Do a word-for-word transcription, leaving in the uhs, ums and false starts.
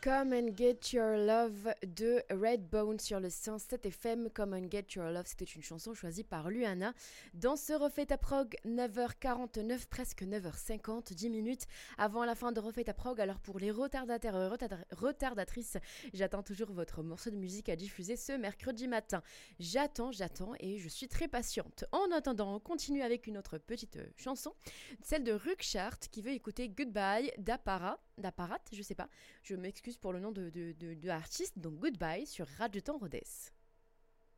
Come and Get Your Love de Redbone sur le cent sept F M. Come and Get Your Love, c'était une chanson choisie par Luana. Dans ce Refait ta prog, neuf heures quarante-neuf, presque neuf heures cinquante, dix minutes avant la fin de Refait ta prog. Alors pour les retardataires et retarda- retardatrices, j'attends toujours votre morceau de musique à diffuser ce mercredi matin. J'attends, j'attends et je suis très patiente. En attendant, on continue avec une autre petite chanson, celle de Ruckchart qui veut écouter Goodbye d'Apparat. d'Apparat, je sais pas. Je m'excuse pour le nom de, de, de, de l'artiste, donc Goodbye sur Radio Temps Rodez.